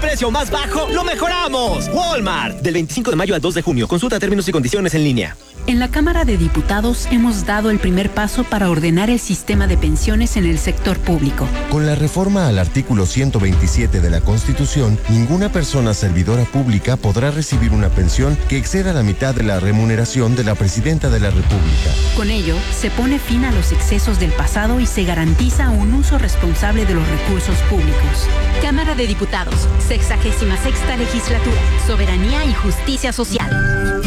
precio más bajo, lo mejoramos. Walmart, del 25 de mayo al 2 de junio. Consulta términos y condiciones en línea. En la Cámara de Diputados hemos dado el primer paso para ordenar el sistema de pensiones en el sector público. Con la reforma al artículo 127 de la Constitución, ninguna persona servidora pública podrá recibir una pensión que exceda la mitad de la remuneración de la Presidenta de la República. Con ello, se pone fin a los excesos del pasado y se garantiza un uso responsable de los recursos públicos. Cámara de Diputados, 66ª Legislatura, Soberanía y Justicia Social.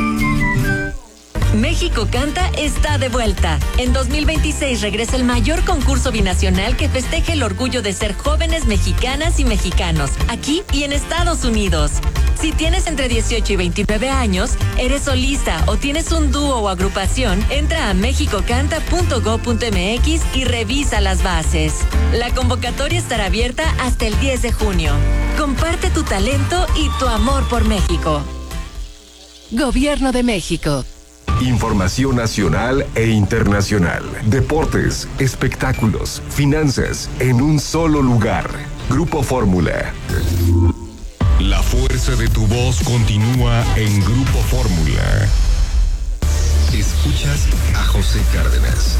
México Canta está de vuelta. En 2026 regresa el mayor concurso binacional que festeje el orgullo de ser jóvenes mexicanas y mexicanos, aquí y en Estados Unidos. Si tienes entre 18 y 29 años, eres solista o tienes un dúo o agrupación, entra a mexicocanta.go.mx y revisa las bases. La convocatoria estará abierta hasta el 10 de junio. Comparte tu talento y tu amor por México. Gobierno de México. Información nacional e internacional. Deportes, espectáculos, finanzas, en un solo lugar. Grupo Fórmula. La fuerza de tu voz continúa en Grupo Fórmula. Escuchas a José Cárdenas.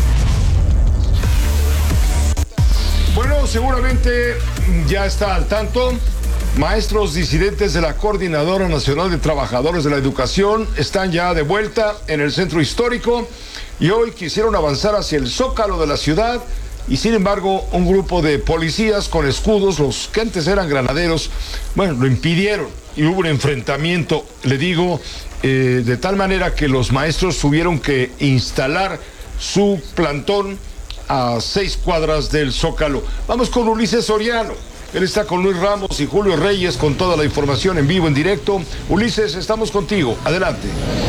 Bueno, seguramente ya está al tanto. Maestros disidentes de la Coordinadora Nacional de Trabajadores de la Educación están ya de vuelta en el centro histórico y hoy quisieron avanzar hacia el Zócalo de la ciudad y sin embargo un grupo de policías con escudos, los que antes eran granaderos, bueno, lo impidieron y hubo un enfrentamiento, le digo, de tal manera que los maestros tuvieron que instalar su plantón a 6 cuadras del Zócalo. Vamos con Ulises Soriano. Él está con Luis Ramos y Julio Reyes con toda la información en vivo, en directo. Ulises, estamos contigo. Adelante.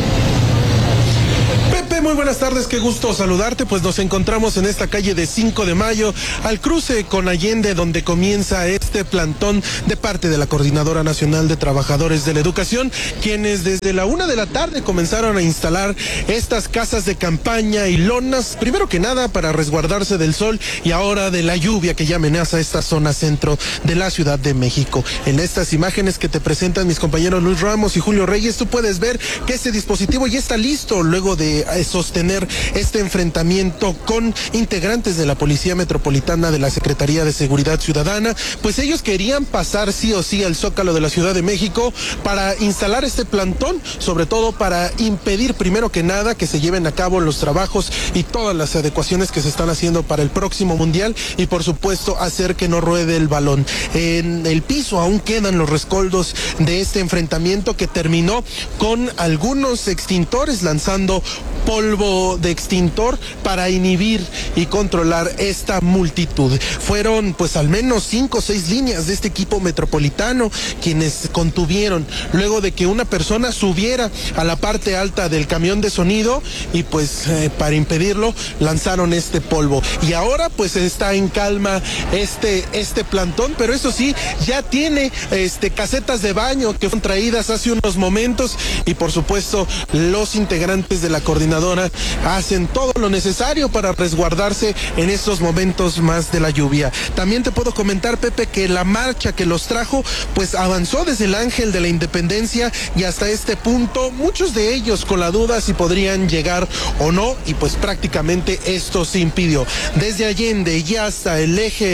Pepe, muy buenas tardes, qué gusto saludarte, pues nos encontramos en esta calle de 5 de mayo, al cruce con Allende, donde comienza este plantón de parte de la Coordinadora Nacional de Trabajadores de la Educación, quienes desde la 1 de la tarde comenzaron a instalar estas casas de campaña y lonas, primero que nada para resguardarse del sol y ahora de la lluvia que ya amenaza esta zona centro de la Ciudad de México. En estas imágenes que te presentan mis compañeros Luis Ramos y Julio Reyes, tú puedes ver que este dispositivo ya está listo luego de sostener este enfrentamiento con integrantes de la Policía Metropolitana de la Secretaría de Seguridad Ciudadana, pues ellos querían pasar sí o sí al Zócalo de la Ciudad de México para instalar este plantón, sobre todo para impedir primero que nada que se lleven a cabo los trabajos y todas las adecuaciones que se están haciendo para el próximo Mundial y por supuesto hacer que no ruede el balón. En el piso aún quedan los rescoldos de este enfrentamiento que terminó con algunos extintores lanzando polvo de extintor para inhibir y controlar esta multitud. Fueron pues al menos 5 o 6 líneas de este equipo metropolitano quienes contuvieron luego de que una persona subiera a la parte alta del camión de sonido y pues para impedirlo lanzaron este polvo. Y ahora pues está en calma este plantón, pero eso sí, ya tiene casetas de baño que fueron traídas hace unos momentos y por supuesto los integrantes de la coordinadora hacen todo lo necesario para resguardarse en estos momentos más de la lluvia. También te puedo comentar, Pepe, que la marcha que los trajo pues avanzó desde el Ángel de la Independencia y hasta este punto, muchos de ellos con la duda si podrían llegar o no y pues prácticamente esto se impidió. Desde Allende y hasta el eje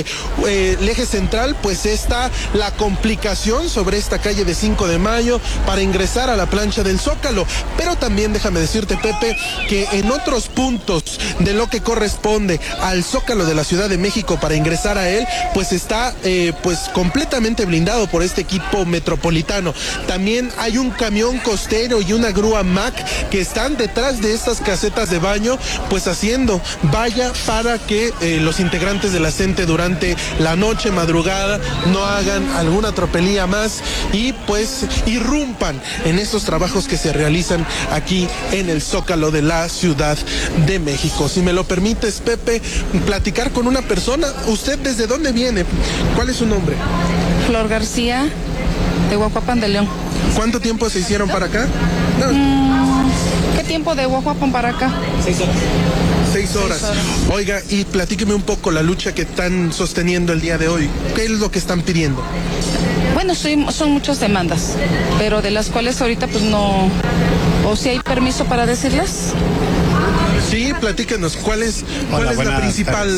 central pues está la complicación sobre esta calle de 5 de mayo para ingresar a la plancha del Zócalo, pero también déjame decirte, Pepe, que en otros puntos de lo que corresponde al Zócalo de la Ciudad de México para ingresar a él, pues está pues completamente blindado por este equipo metropolitano. También hay un camión costero y una grúa MAC que están detrás de estas casetas de baño, pues haciendo valla para que los integrantes de la CENTE durante la noche, madrugada, no hagan alguna tropelía más y pues irrumpan en estos trabajos que se realizan aquí en el Zócalo de la Ciudad de México. Si me lo permites, Pepe, platicar con una persona. ¿Usted desde dónde viene? ¿Cuál es su nombre? Flor García, de Huajuapan de León. ¿Cuánto tiempo se hicieron para acá? ¿Qué tiempo de Huajuapan para acá? 6 horas. 6 horas. Oiga, y platíqueme un poco la lucha que están sosteniendo el día de hoy. ¿Qué es lo que están pidiendo? Bueno, son muchas demandas, pero de las cuales ahorita pues no... ¿O si hay permiso para decirlas? Sí, platíquenos, ¿cuál es la principal?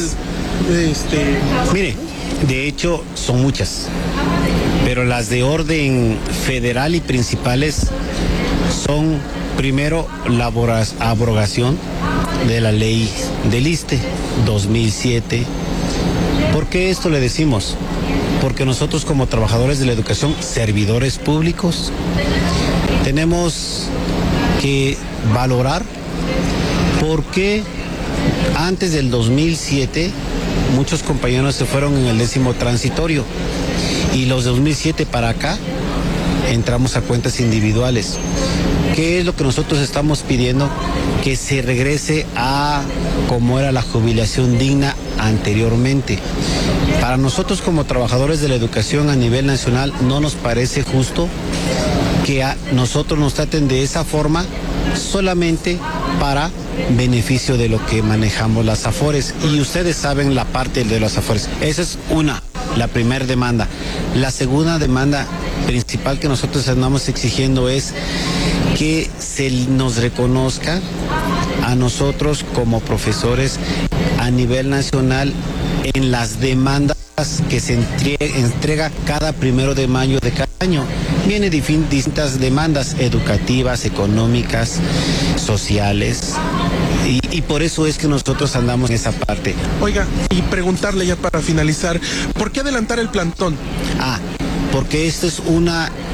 Mire, de hecho son muchas, pero las de orden federal y principales son, primero, la abrogación de la ley del ISSSTE 2007. ¿Por qué esto le decimos? Porque nosotros como trabajadores de la educación, servidores públicos, tenemos que valorar por qué antes del 2007 muchos compañeros se fueron en el 10º transitorio y los de 2007 para acá entramos a cuentas individuales. ¿Qué es lo que nosotros estamos pidiendo? Que se regrese a como era la jubilación digna anteriormente. Para nosotros como trabajadores de la educación a nivel nacional no nos parece justo que a nosotros nos traten de esa forma solamente para beneficio de lo que manejamos las AFORES. Y ustedes saben la parte de las AFORES. Esa es la primera demanda. La segunda demanda principal que nosotros andamos exigiendo es que se nos reconozca a nosotros como profesores a nivel nacional en las demandas que se entrega cada 1 de mayo de cada año. Vienen distintas demandas educativas, económicas, sociales, y por eso es que nosotros andamos en esa parte. Oiga, y preguntarle ya para finalizar, ¿por qué adelantar el plantón? Porque esto es un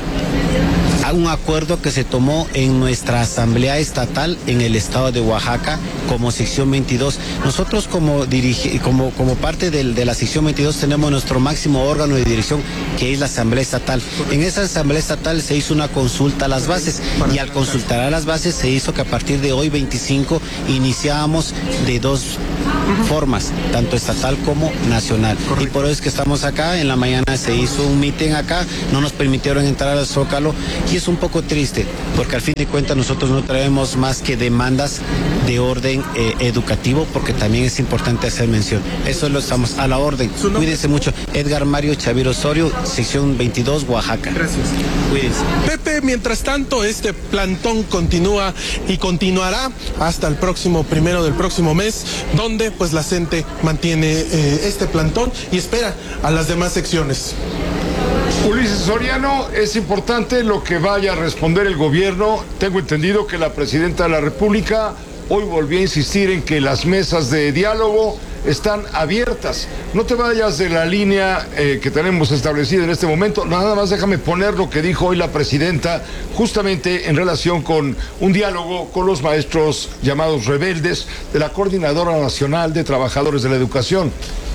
acuerdo que se tomó en nuestra asamblea estatal en el estado de Oaxaca como sección 22. Nosotros como parte de la sección 22 tenemos nuestro máximo órgano de dirección, que es la asamblea estatal. En esa asamblea estatal se hizo una consulta a las bases, y al consultar a las bases se hizo que a partir de hoy 25 iniciábamos de 2 formas, tanto estatal como nacional. Y por eso es que estamos acá. En la mañana se hizo un mitin acá, no nos permitieron entrar al Zócalo, y es un poco triste, porque al fin de cuentas nosotros no traemos más que demandas de orden educativo, porque también es importante hacer mención. Eso lo estamos a la orden. Cuídense mucho. Edgar Mario Chaviro Osorio, sección 22, Oaxaca. Gracias. Cuídense. Pepe, mientras tanto, este plantón continúa y continuará hasta el próximo 1 del próximo mes, donde pues la CENTE mantiene este plantón y espera a las demás secciones. Ulises Soriano, es importante lo que vaya a responder el gobierno. Tengo entendido que la presidenta de la República hoy volvió a insistir en que las mesas de diálogo están abiertas. No te vayas de la línea que tenemos establecida en este momento. Nada más déjame poner lo que dijo hoy la presidenta justamente en relación con un diálogo con los maestros llamados rebeldes de la Coordinadora Nacional de Trabajadores de la Educación.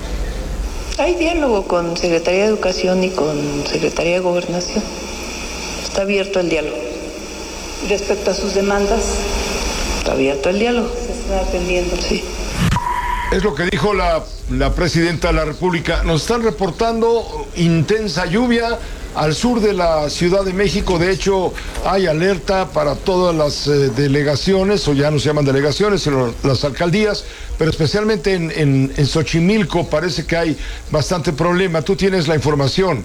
Hay diálogo con Secretaría de Educación y con Secretaría de Gobernación. Está abierto el diálogo. Respecto a sus demandas, está abierto el diálogo. Se está atendiendo, sí. Es lo que dijo la presidenta de la República. Nos están reportando intensa lluvia al sur de la Ciudad de México. De hecho, hay alerta para todas las delegaciones, o ya no se llaman delegaciones, sino las alcaldías, pero especialmente en Xochimilco parece que hay bastante problema. Tú tienes la información.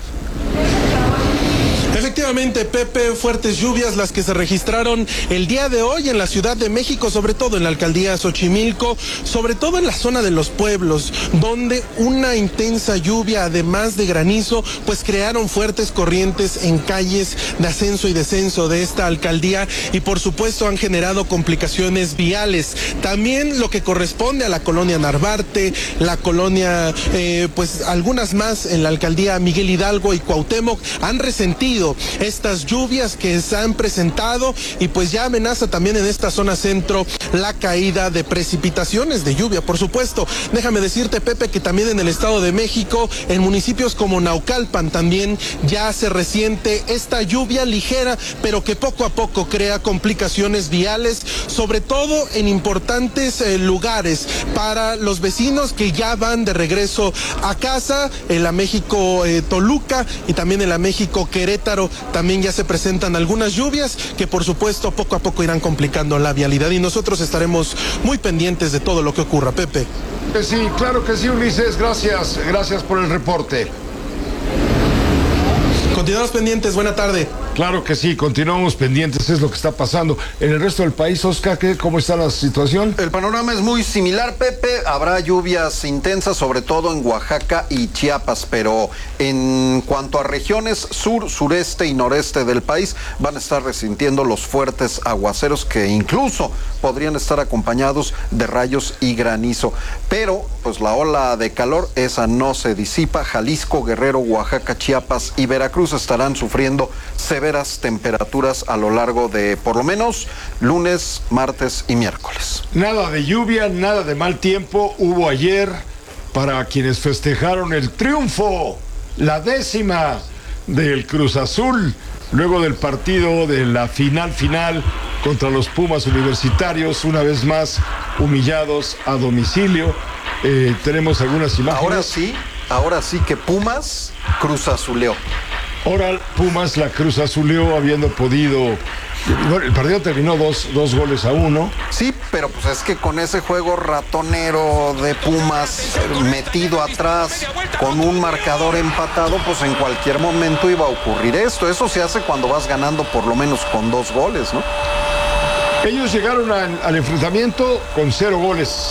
Efectivamente, Pepe, fuertes lluvias las que se registraron el día de hoy en la Ciudad de México, sobre todo en la alcaldía Xochimilco, sobre todo en la zona de los pueblos, donde una intensa lluvia, además de granizo, pues crearon fuertes corrientes en calles de ascenso y descenso de esta alcaldía, y por supuesto han generado complicaciones viales. También lo que corresponde a la colonia Narvarte, la colonia, pues algunas más en la alcaldía Miguel Hidalgo y Cuauhtémoc han resentido estas lluvias que se han presentado, y pues ya amenaza también en esta zona centro la caída de precipitaciones de lluvia. Por supuesto, déjame decirte, Pepe, que también en el Estado de México, en municipios como Naucalpan, también ya se resiente esta lluvia ligera, pero que poco a poco crea complicaciones viales, sobre todo en importantes lugares para los vecinos que ya van de regreso a casa, en la México Toluca y también en la México Querétaro. también ya se presentan algunas lluvias que por supuesto poco a poco irán complicando la vialidad y nosotros estaremos muy pendientes de todo lo que ocurra. Pepe. Sí, claro que sí, Ulises, gracias por el reporte. Continuamos pendientes, buena tarde. Claro que sí, continuamos pendientes, es lo que está pasando. En el resto del país, Oscar, ¿cómo está la situación? El panorama es muy similar, Pepe. Habrá lluvias intensas, sobre todo en Oaxaca y Chiapas, pero en cuanto a regiones sur, sureste y noreste del país, van a estar resintiendo los fuertes aguaceros que incluso podrían estar acompañados de rayos y granizo. Pero, pues la ola de calor, esa no se disipa. Jalisco, Guerrero, Oaxaca, Chiapas y Veracruz estarán sufriendo severas temperaturas a lo largo de por lo menos lunes, martes y miércoles. Nada de lluvia, nada de mal tiempo hubo ayer para quienes festejaron el triunfo, la 10ª del Cruz Azul, luego del partido de la final contra los Pumas Universitarios, una vez más humillados a domicilio. Tenemos algunas imágenes. Ahora sí que Pumas Cruz Azuleó. Ahora Pumas la Cruz Azuleó habiendo podido. Bueno, el partido terminó 2-1. Sí, pero pues es que con ese juego ratonero de Pumas metido atrás, con un marcador empatado, pues en cualquier momento iba a ocurrir esto. Eso se hace cuando vas ganando por lo menos con 2 goles, ¿no? Ellos llegaron al enfrentamiento con 0 goles.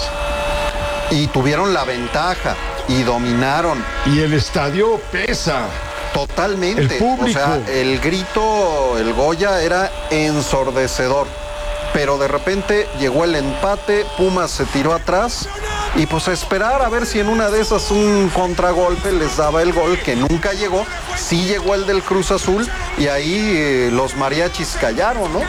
Y tuvieron la ventaja y dominaron. Y el estadio pesa. Totalmente. El público. O sea, el grito, el Goya era ensordecedor. Pero de repente llegó el empate, Pumas se tiró atrás y pues a esperar a ver si en una de esas un contragolpe les daba el gol, que nunca llegó. Sí llegó el del Cruz Azul y ahí los mariachis callaron, ¿no? Y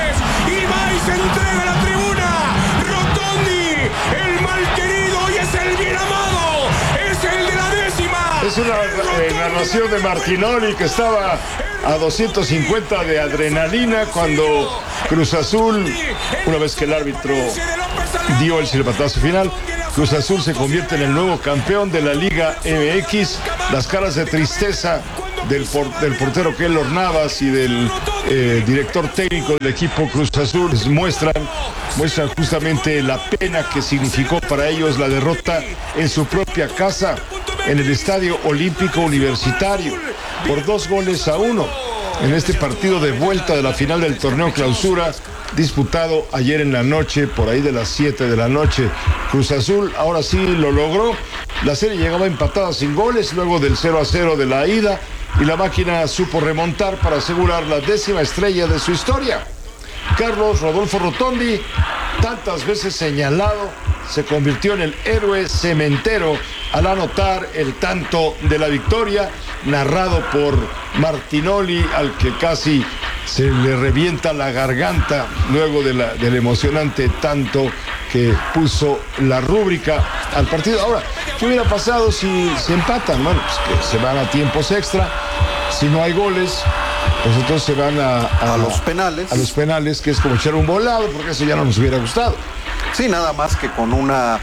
va y se entrega la tribuna. Rotondi, el mal querido y es el bien amado. Es el de la 10ª. Es una narración de Martinoli que estaba a 250 de adrenalina cuando Cruz Azul, una vez que el árbitro dio el silbatazo final, Cruz Azul se convierte en el nuevo campeón de la Liga MX. Las caras de tristeza del portero Keylor Navas y del director técnico del equipo Cruz Azul muestran justamente la pena que significó para ellos la derrota en su propia casa, en el Estadio Olímpico Universitario, por 2-1 en este partido de vuelta de la final del torneo Clausura, disputado ayer en la noche, por ahí de las 7 de la noche. Cruz Azul ahora sí lo logró. La serie llegaba empatada sin goles luego del 0-0 de la ida y la máquina supo remontar para asegurar la 10ª estrella de su historia. Carlos Rodolfo Rotondi, tantas veces señalado, se convirtió en el héroe cementero al anotar el tanto de la victoria, narrado por Martinoli, al que casi se le revienta la garganta luego del emocionante tanto que puso la rúbrica al partido. Ahora, ¿qué hubiera pasado si empatan? Bueno, pues que se van a tiempos extra. Si no hay goles, pues entonces se van a los penales. A los penales, que es como echar un volado, porque eso ya no nos hubiera gustado. Sí, nada más que con una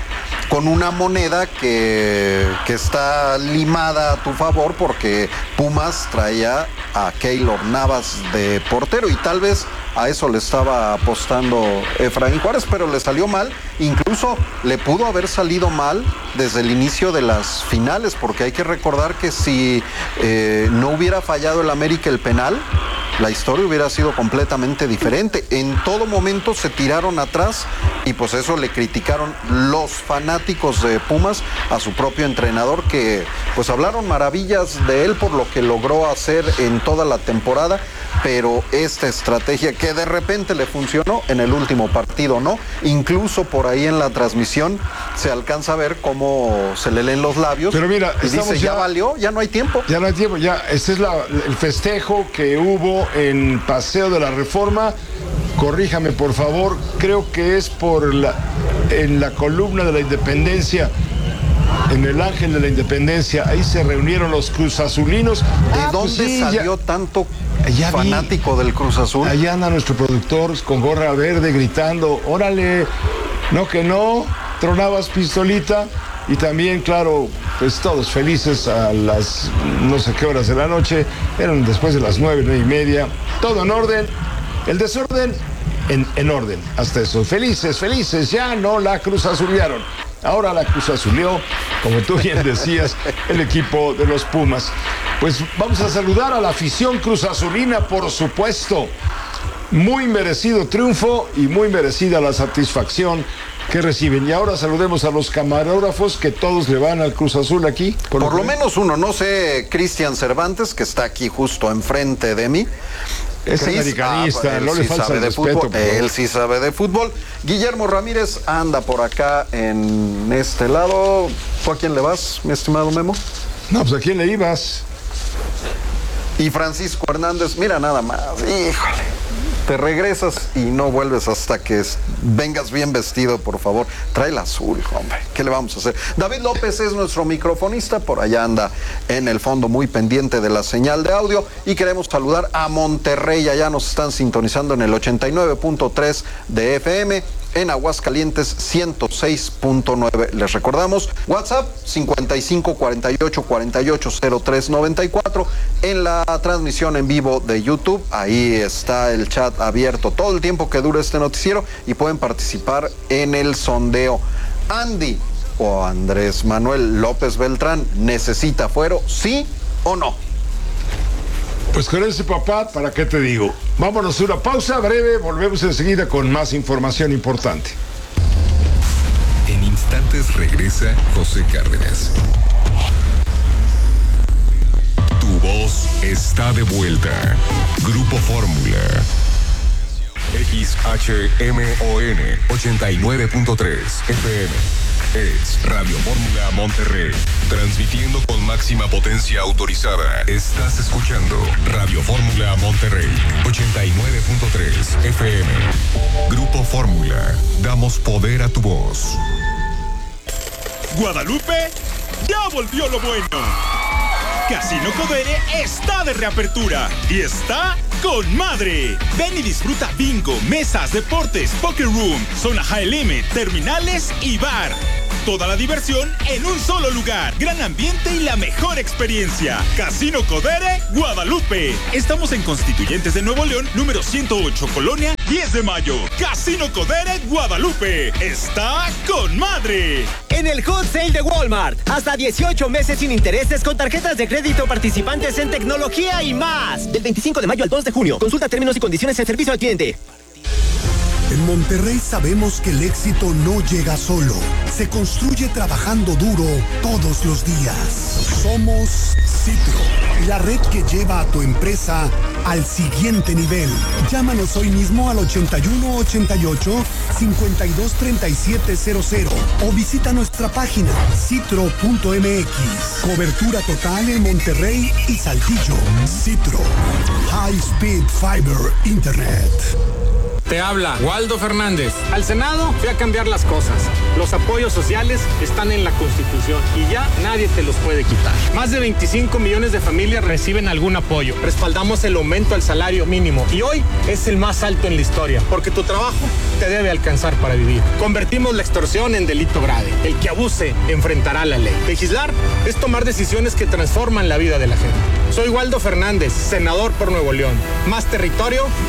moneda que está limada a tu favor, porque Pumas traía a Keylor Navas de portero y tal vez a eso le estaba apostando Efraín Juárez, pero le salió mal. Incluso le pudo haber salido mal desde el inicio de las finales, porque hay que recordar que si no hubiera fallado el América el penal, la historia hubiera sido completamente diferente. En todo momento se tiraron atrás y pues eso le criticaron los fanáticos de Pumas a su propio entrenador, que pues hablaron maravillas de él por lo que logró hacer en toda la temporada, pero esta estrategia que de repente le funcionó en el último partido, ¿no? Incluso por ahí en la transmisión se alcanza a ver cómo se le leen los labios. Pero mira, y dice, ya valió, ya no hay tiempo. Ya no hay tiempo, ya. Este es el festejo que hubo en Paseo de la Reforma. Corríjame, por favor, creo que es en la columna de la Independencia, en el Ángel de la Independencia, ahí se reunieron los cruzazulinos. ¿De dónde salió tanto fanático del Cruz Azul? Allá anda nuestro productor con gorra verde gritando, órale, no que no, tronabas pistolita. Y también, claro, pues todos felices a las no sé qué horas de la noche, Eran después de las 9:30. Todo en orden. El desorden en orden. Hasta eso. Felices. Ya no la cruzazulearon. Ahora la cruzazuleó, como tú bien decías, el equipo de los Pumas. Pues vamos a saludar a la afición cruzazulina, por supuesto. Muy merecido triunfo y muy merecida la satisfacción que reciben. Y ahora saludemos a los camarógrafos, que todos le van al Cruz Azul aquí. Por lo menos uno, no sé, Cristian Cervantes, que está aquí justo enfrente de mí. Es americanista, no le falta el respeto. Él sí sabe de fútbol. Guillermo Ramírez anda por acá en este lado. ¿Tú a quién le vas, mi estimado Memo? No, pues ¿a quién le ibas? Y Francisco Hernández, mira nada más, híjole. Te regresas y no vuelves hasta que vengas bien vestido, por favor. Trae el azul, hombre. ¿Qué le vamos a hacer? David López es nuestro microfonista. Por allá anda en el fondo muy pendiente de la señal de audio. Y queremos saludar a Monterrey. Allá nos están sintonizando en el 89.3 de FM. En Aguascalientes 106.9. Les recordamos, WhatsApp 5548480394. En la transmisión en vivo de YouTube, ahí está el chat abierto todo el tiempo que dure este noticiero y pueden participar en el sondeo. Andy o Andrés Manuel López Beltrán, ¿necesita fuero, sí o no? Pues con ese papá, ¿para qué te digo? Vámonos a una pausa breve, volvemos enseguida con más información importante. En instantes regresa José Cárdenas. Tu voz está de vuelta. Grupo Fórmula. XHMON 89.3 FM. Es Radio Fórmula Monterrey. Transmitiendo con máxima potencia autorizada. Estás escuchando Radio Fórmula Monterrey 89.3 FM. Grupo Fórmula. Damos poder a tu voz. Guadalupe, ya volvió lo bueno. Casino Codere está de reapertura y está con madre. Ven y disfruta bingo, mesas, deportes, poker room, zona high limit, terminales y bar. Toda la diversión en un solo lugar. Gran ambiente y la mejor experiencia. Casino Codere, Guadalupe. Estamos en Constituyentes de Nuevo León, número 108, Colonia 10 de Mayo. Casino Codere, Guadalupe. Está con madre. En el Hot Sale de Walmart. Hasta 18 meses sin intereses con tarjetas de crédito participantes en tecnología y más. Del 25 de mayo al 2 de junio. Consulta términos y condiciones en servicio al cliente. En Monterrey sabemos que el éxito no llega solo. Se construye trabajando duro todos los días. Somos Citro, la red que lleva a tu empresa al siguiente nivel. Llámanos hoy mismo al 8188-523700 o visita nuestra página citro.mx. Cobertura total en Monterrey y Saltillo. Citro. High Speed Fiber Internet. Te habla Waldo Fernández. Al Senado fui a cambiar las cosas. Los apoyos sociales están en la Constitución y ya nadie te los puede quitar. Más de 25 millones de familias reciben algún apoyo. Respaldamos el aumento al salario mínimo y hoy es el más alto en la historia, porque tu trabajo te debe alcanzar para vivir. Convertimos la extorsión en delito grave. El que abuse enfrentará la ley. Legislar es tomar decisiones que transforman la vida de la gente. Soy Waldo Fernández, senador por Nuevo León. Más territorio,